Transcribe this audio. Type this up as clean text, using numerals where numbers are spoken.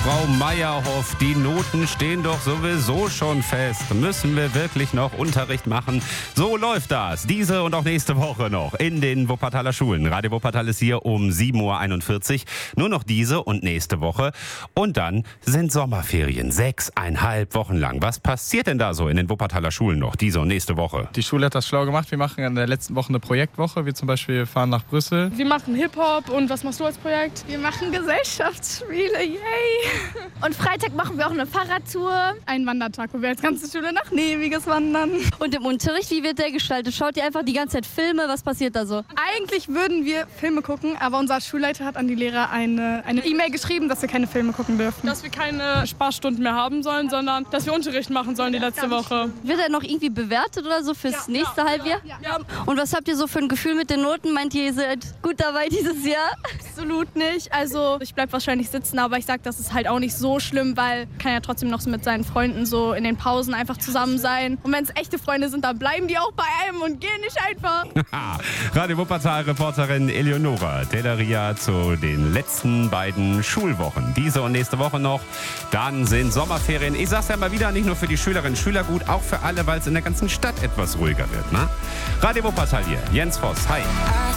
Frau Meyerhoff, die Noten stehen doch sowieso schon fest. Müssen wir wirklich noch Unterricht machen? So läuft das. Diese und auch nächste Woche noch in den Wuppertaler Schulen. Radio Wuppertal ist hier um 7.41 Uhr. Nur noch diese und nächste Woche. Und dann sind Sommerferien. 6,5 Wochen lang. Was passiert denn da so in den Wuppertaler Schulen noch, diese und nächste Woche? Die Schule hat das schlau gemacht. Wir machen in der letzten Woche eine Projektwoche. Wir zum Beispiel fahren nach Brüssel. Wir machen Hip-Hop. Und was machst du als Projekt? Wir machen Gesellschaftsspiele, yay! Und Freitag machen wir auch eine Fahrradtour. Ein Wandertag, wo wir als ganze Schule nach Neviges wandern. Und im Unterricht, wie wird der gestaltet? Schaut ihr einfach die ganze Zeit Filme? Was passiert da so? Eigentlich würden wir Filme gucken, aber unser Schulleiter hat an die Lehrer eine E-Mail geschrieben, dass wir keine Filme gucken dürfen. Dass wir keine Sparstunden mehr haben sollen, sondern dass wir Unterricht machen sollen die letzte Woche. Wird er noch irgendwie bewertet oder so fürs nächste Halbjahr? Ja. Und was habt ihr so für ein Gefühl mit den Noten? Meint ihr, ihr seid gut dabei dieses Jahr? Absolut nicht. Also ich bleib wahrscheinlich sitzen, aber ich sag, das ist halt auch nicht so schlimm, weil kann ja trotzdem noch mit seinen Freunden so in den Pausen einfach zusammen sein. Und wenn es echte Freunde sind, dann bleiben die auch bei einem und gehen nicht einfach. Radio Wuppertal-Reporterin Eleonora Delaria zu den letzten beiden Schulwochen. Diese und nächste Woche noch. Dann sind Sommerferien. Ich sag's ja mal wieder, nicht nur für die Schülerinnen und Schüler gut, auch für alle, weil es in der ganzen Stadt etwas ruhiger wird. Ne? Radio Wuppertal hier. Jens Voss, hi.